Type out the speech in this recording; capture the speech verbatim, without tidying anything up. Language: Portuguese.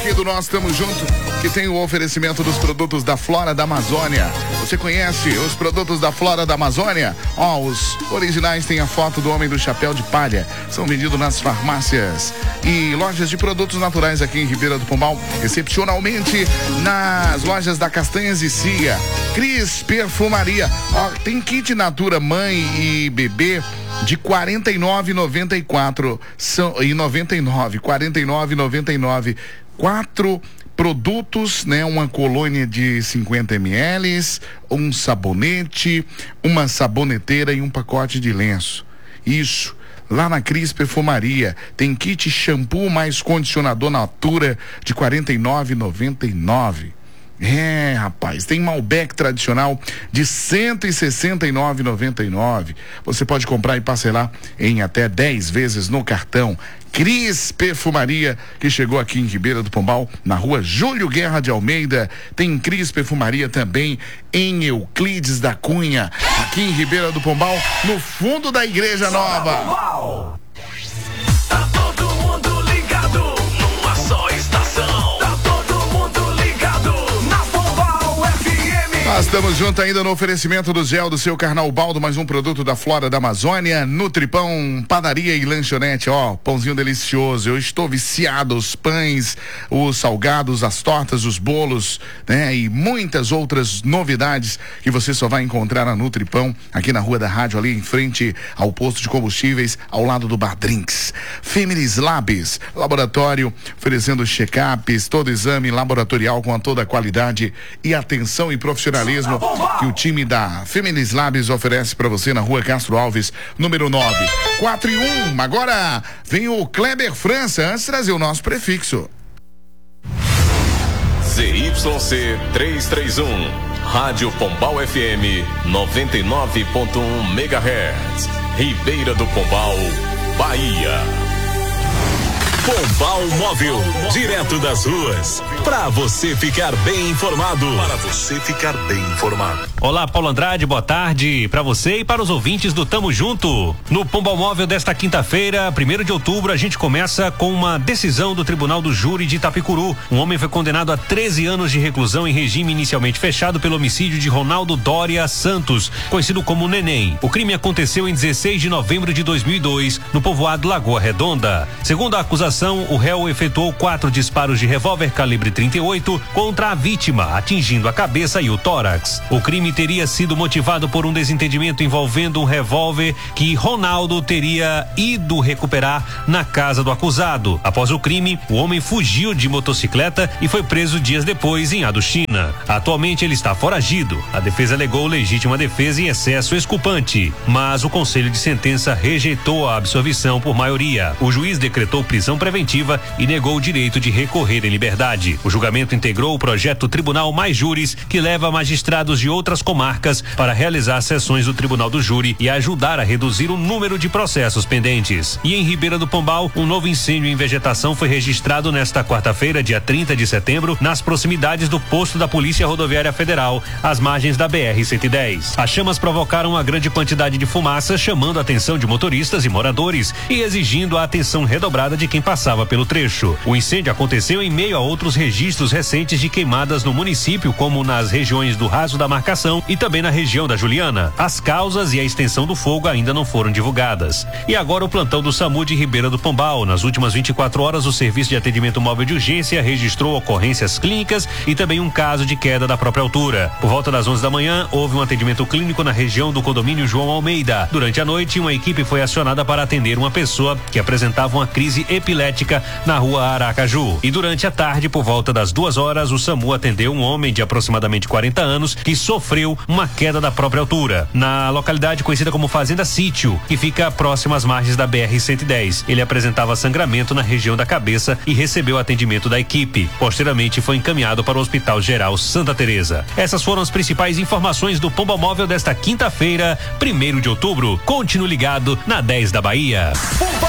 Aqui do Nós Tamo Junto, que tem o oferecimento dos produtos da Flora da Amazônia. Você conhece os produtos da Flora da Amazônia? Ó, oh, os originais têm a foto do homem do chapéu de palha. São vendidos nas farmácias e lojas de produtos naturais aqui em Ribeira do Pombal. Excepcionalmente nas lojas da Castanhas e Cia. Cris Perfumaria. Ó, oh, tem kit Natura mãe e bebê de quarenta e nove reais e noventa e quatro centavos e noventa e nove, quarenta e nove reais e noventa e nove. Quatro produtos, né? Uma colônia de cinquenta mililitros, um sabonete, uma saboneteira e um pacote de lenço. Isso. Lá na Cris Perfumaria tem kit shampoo mais condicionador Natura de quarenta e nove reais e noventa e nove. É, rapaz, tem Malbec tradicional de cento e sessenta e nove reais e noventa e nove. Você pode comprar e parcelar em até dez vezes no cartão. Cris Perfumaria, que chegou aqui em Ribeira do Pombal, na rua Júlio Guerra de Almeida. Tem Cris Perfumaria também em Euclides da Cunha, aqui em Ribeira do Pombal, no fundo da Igreja Nova. Tá todo mundo ligado numa só estação. Tá todo mundo ligado na Pombal F M. Nós estamos juntos ainda no oferecimento do gel do seu Carnal Baldo, mais um produto da Flora da Amazônia, Nutripão, padaria e lanchonete, ó, pãozinho delicioso. Eu estou viciado, os pães, os salgados, as tortas, os bolos, né? E muitas outras novidades que você só vai encontrar na Nutripão, aqui na Rua da Rádio, ali em frente ao posto de combustíveis, ao lado do Bar Drinks. Feminis Labs, laboratório oferecendo check-ups, todo exame laboratorial com a toda a qualidade e atenção e profissionalismo que o time da Feminis Labs oferece para você na Rua Castro Alves, número nove, quatro e um. Agora vem o Kleber França, antes de trazer o nosso prefixo. Z Y C trezentos e trinta e um, Rádio Pombal F M noventa e nove ponto um megahertz, Ribeira do Pombal, Bahia. Pombal Móvel, direto das ruas, para você ficar bem informado. Para você ficar bem informado. Olá, Paulo Andrade, boa tarde para você e para os ouvintes do Tamo Junto. No Pombal Móvel desta quinta-feira, primeiro de outubro, a gente começa com uma decisão do Tribunal do Júri de Itapicuru. Um homem foi condenado a treze anos de reclusão em regime inicialmente fechado pelo homicídio de Ronaldo Dória Santos, conhecido como Neném. O crime aconteceu em dezesseis de novembro de dois mil e dois, no povoado Lagoa Redonda. Segundo a acusação, o réu efetuou quatro disparos de revólver calibre trinta e oito contra a vítima, atingindo a cabeça e o tórax. O crime teria sido motivado por um desentendimento envolvendo um revólver que Ronaldo teria ido recuperar na casa do acusado. Após o crime, o homem fugiu de motocicleta e foi preso dias depois em Aduchina. Atualmente ele está foragido. A defesa alegou legítima defesa e excesso exculpante, mas o Conselho de Sentença rejeitou a absolvição por maioria. O juiz decretou prisão preventiva e negou o direito de recorrer em liberdade. O julgamento integrou o projeto Tribunal Mais Júris, que leva magistrados de outras comarcas para realizar sessões do Tribunal do Júri e ajudar a reduzir o número de processos pendentes. E em Ribeira do Pombal, um novo incêndio em vegetação foi registrado nesta quarta-feira, dia trinta de setembro, nas proximidades do posto da Polícia Rodoviária Federal, às margens da B R cento e dez. As chamas provocaram uma grande quantidade de fumaça, chamando a atenção de motoristas e moradores e exigindo a atenção redobrada de quem passava pelo trecho. O incêndio aconteceu em meio a outros registros recentes de queimadas no município, como nas regiões do Raso da Marcação e também na região da Juliana. As causas e a extensão do fogo ainda não foram divulgadas. E agora o plantão do SAMU de Ribeira do Pombal. Nas últimas vinte e quatro horas, o Serviço de Atendimento Móvel de Urgência registrou ocorrências clínicas e também um caso de queda da própria altura. Por volta das onze da manhã, houve um atendimento clínico na região do condomínio João Almeida. Durante a noite, uma equipe foi acionada para atender uma pessoa que apresentava uma crise epilética na rua Aracaju. E durante a tarde, por volta das duas horas, o SAMU atendeu um homem de aproximadamente quarenta anos que sofreu uma queda da própria altura, na localidade conhecida como Fazenda Sítio, que fica próximo às margens da B R cento e dez. Ele apresentava sangramento na região da cabeça e recebeu atendimento da equipe. Posteriormente, foi encaminhado para o Hospital Geral Santa Teresa. Essas foram as principais informações do Pombal Móvel desta quinta-feira, primeiro de outubro. Continue ligado na dez da Bahia. Pombal